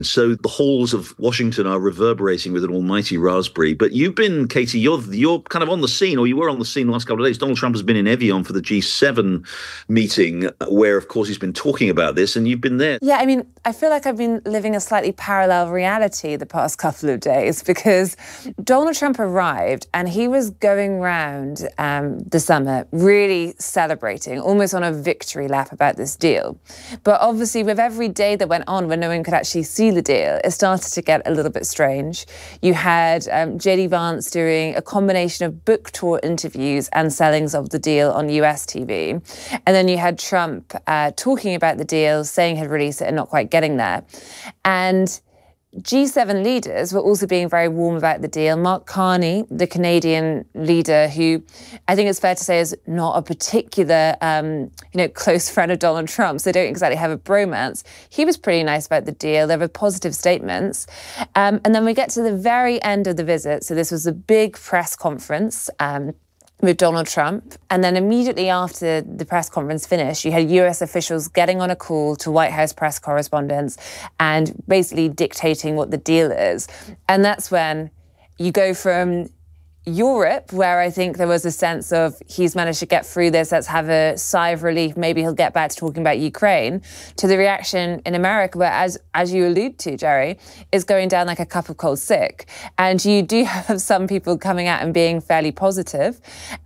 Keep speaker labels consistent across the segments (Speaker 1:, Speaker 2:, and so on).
Speaker 1: So the halls of Washington are reverberating with an almighty raspberry. But you've been, Katie, you're kind of on the scene, or you were on the scene the last couple of days. Donald Trump has been in Evian for the G7 meeting, where, of course, he's been talking about this, and you've been there.
Speaker 2: Yeah, I mean, I feel like I've been living a slightly parallel reality the past couple of days, because Donald Trump arrived and he was going round the summit really celebrating, almost on a victory lap about this deal. But obviously, with every day that went on when no one could actually see the deal, it started to get a little bit strange. You had J.D. Vance doing a combination of book tour interviews and sellings of the deal on US TV. And then you had Trump talking about the deal, saying he'd release it and not quite getting there. And G7 leaders were also being very warm about the deal. Mark Carney, the Canadian leader, who I think it's fair to say is not a particular, close friend of Donald Trump's. They don't exactly have a bromance. He was pretty nice about the deal. There were positive statements. And then we get to the very end of the visit. So this was a big press conference with Donald Trump. And then immediately after the press conference finished, you had US officials getting on a call to White House press correspondents and basically dictating what the deal is. And that's when you go from Europe, where I think there was a sense of he's managed to get through this, let's have a sigh of relief, maybe he'll get back to talking about Ukraine, to the reaction in America where, as you allude to, Jerry, is going down like a cup of cold sick. And you do have some people coming out and being fairly positive.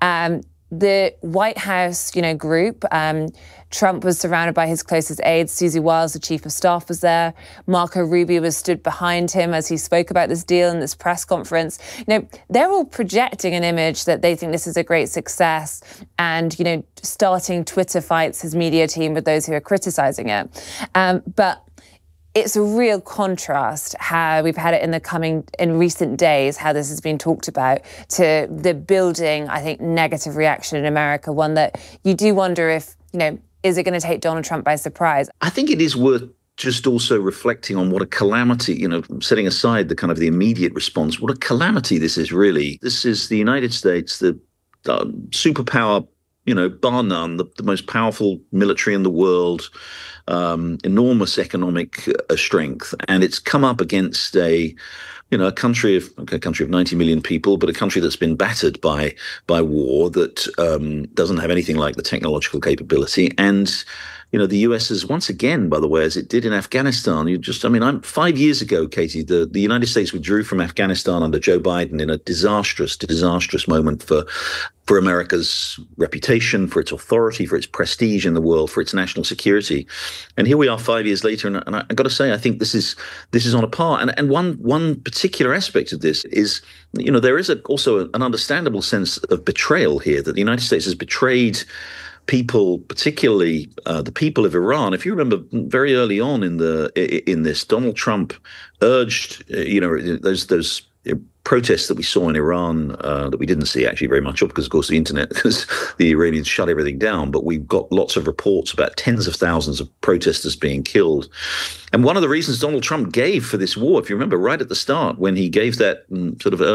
Speaker 2: The White House, group, Trump was surrounded by his closest aides. Susie Wiles, the chief of staff, was there. Marco Rubio was stood behind him as he spoke about this deal in this press conference. They're all projecting an image that they think this is a great success and, starting Twitter fights, his media team, with those who are criticizing it. But it's a real contrast how we've had it in recent days, how this has been talked about, to the building, I think, negative reaction in America, one that you do wonder if, is it going to take Donald Trump by surprise?
Speaker 1: I think it is worth just also reflecting on what a calamity, setting aside the kind of the immediate response, what a calamity this is really. This is the United States, the superpower, bar none, the most powerful military in the world, enormous economic strength. And it's come up against a country of 90 million people, but a country that's been battered by war, that doesn't have anything like the technological capability. And, the US has once again, by the way, as it did in Afghanistan, 5 years ago, Katie, the United States withdrew from Afghanistan under Joe Biden in a disastrous moment for America's reputation, for its authority, for its prestige in the world, for its national security. And here we are 5 years later, and I've got to say, I think this is on a par. And one particular aspect of this is, there is also an understandable sense of betrayal here, that the United States has betrayed people, particularly the people of Iran. If you remember, very early on in this, Donald Trump urged, those protests that we saw in Iran, that we didn't see actually very much of, because of course because the Iranians shut everything down. But we've got lots of reports about tens of thousands of protesters being killed. And one of the reasons Donald Trump gave for this war, if you remember right at the start, when he gave that sort of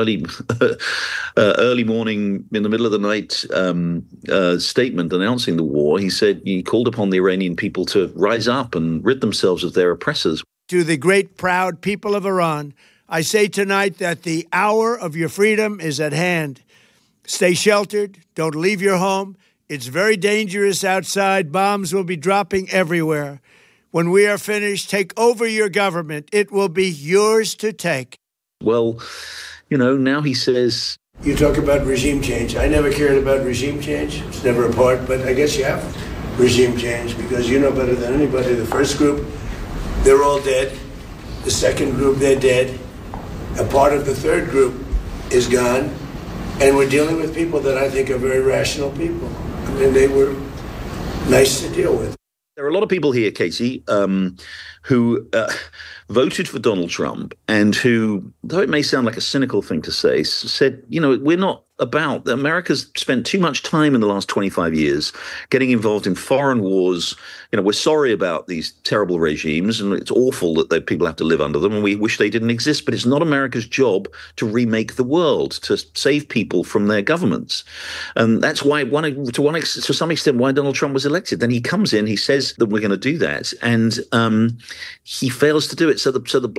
Speaker 1: early morning, in the middle of the night statement announcing the war, he called upon the Iranian people to rise up and rid themselves of their oppressors.
Speaker 3: To the great, proud people of Iran, I say tonight that the hour of your freedom is at hand. Stay sheltered. Don't leave your home. It's very dangerous outside. Bombs will be dropping everywhere. When we are finished, take over your government. It will be yours to take.
Speaker 1: Well, now he says...
Speaker 4: You talk about regime change. I never cared about regime change. It's never a part, but I guess you have regime change, because you know better than anybody. The first group, they're all dead. The second group, they're dead. A part of the third group is gone, and we're dealing with people that I think are very rational people. They were nice to deal with.
Speaker 1: There are a lot of people here, Katie, who voted for Donald Trump and who, though it may sound like a cynical thing to say, said, we're not about, America's spent too much time in the last 25 years getting involved in foreign wars. We're sorry about these terrible regimes, and it's awful that people have to live under them, and we wish they didn't exist, but it's not America's job to remake the world, to save people from their governments. And that's why, to some extent, why Donald Trump was elected. Then he comes in, he says that we're going to do that. And he fails to do it. So the